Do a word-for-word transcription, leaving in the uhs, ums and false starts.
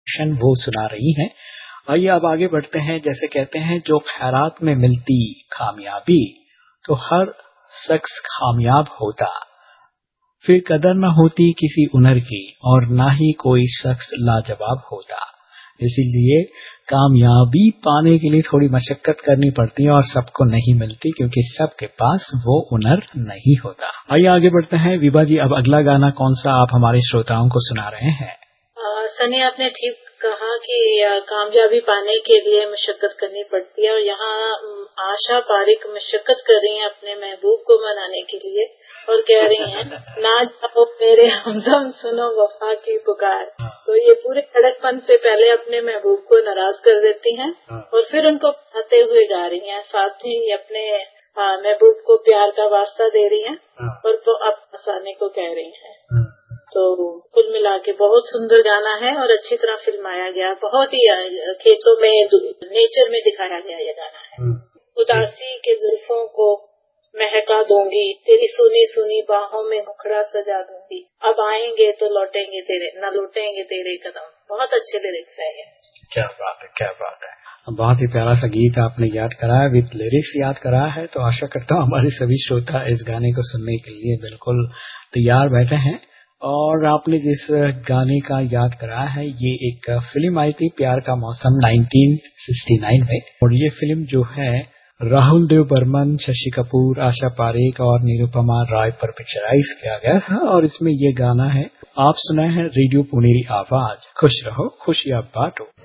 Action वो सुना रही हैं। आइए अब आगे बढ़ते हैं। जैसे कहते हैं जो खैरात में मिलती कामयाबी तो हर शख्स कामयाब होता, फिर कदर न होती किसी हुनर की और ना ही कोई शख्स लाजवाब होता। इसीलिए कामयाबी पाने के लिए थोड़ी मशक्कत करनी पड़ती है और सबको नहीं मिलती क्योंकि सबके पास वो हुनर नहीं होता। आइए आगे बढ़ते हैं। विभा जी, अब अगला गाना कौन सा आप हमारे श्रोताओं को सुना रहे हैं? आ, सनी आपने ठीक कहा कि कामयाबी पाने के लिए मशक्कत करनी पड़ती है और यहाँ आशा पारिक मशक्कत कर रही हैं अपने महबूब को मनाने के लिए और कह रही हैं ना जाओ मेरे हमदम सुनो वफा की पुकार। तो ये पूरे कड़कपन से पहले अपने महबूब को नाराज कर देती हैं और फिर उनको आते हुए गा रही हैं, साथ ही अपने महबूब को प्यार का वास्ता दे रही हैं और वो अब फंसाने को कह रही हैं। तो कुल मिला के बहुत सुंदर गाना है और अच्छी तरह फिल्माया गया, बहुत ही खेतों में नेचर में दिखाया गया ये गाना है। उदासी के जुल्फों को महका दूंगी, तेरी सुनी सुनी बाहों में मुखड़ा सजा दूंगी, अब आएंगे तो लौटेंगे तेरे न लौटेंगे तेरे कदम। बहुत अच्छे लिरिक्स है ये। क्या बात है, क्या बात है। बहुत ही प्यारा सा गीत आपने याद कराया, विद लिरिक्स याद कराया है। तो आशा करता हूँ हमारे सभी श्रोता इस गाने को सुनने के लिए बिल्कुल तैयार बैठे हैं। और आपने जिस गाने का याद कराया है ये एक फिल्म आई थी प्यार का मौसम नाइनटीन सिक्सटी नाइन में, और ये फिल्म जो है राहुल देव बर्मन, शशि कपूर, आशा पारेख और निरुपमा रॉय पर पिक्चराइज किया गया था। और इसमें ये गाना है आप सुनाए हैं रेडियो पुनेरी आवाज। खुश रहो खुशियां बांटो।